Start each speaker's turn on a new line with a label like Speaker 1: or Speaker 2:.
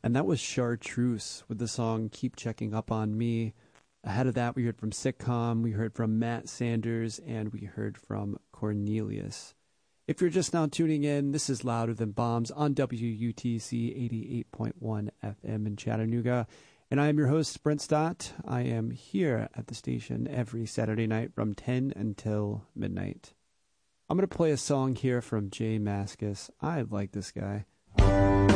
Speaker 1: And that was Chartreuse with the song Keep Checking Up on Me. Ahead of that, we heard from Sitcom, we heard from Matt Sanders, and we heard from Cornelius. If you're just now tuning in, this is Louder Than Bombs on WUTC 88.1 FM in Chattanooga. And I am your host, Brent Stott. I am here at the station every Saturday night from 10 until midnight. I'm going to play a song here from Jay Mascis. I like this guy.